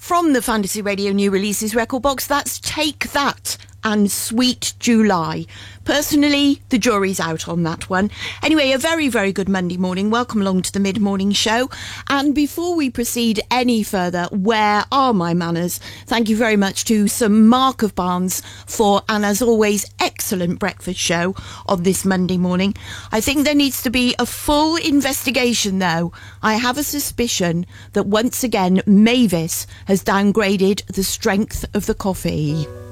From the Fantasy Radio New Releases record box, that's Take That and Sweet July. Personally, the jury's out on that one. Anyway, a very, very good Monday morning. Welcome along to the mid-morning show. And before we proceed any further, where are my manners? Thank you very much to Sir Mark of Barnes for, and as always, excellent breakfast show on this Monday morning. I think there needs to be a full investigation, though. I have a suspicion that once again, Mavis has downgraded the strength of the coffee.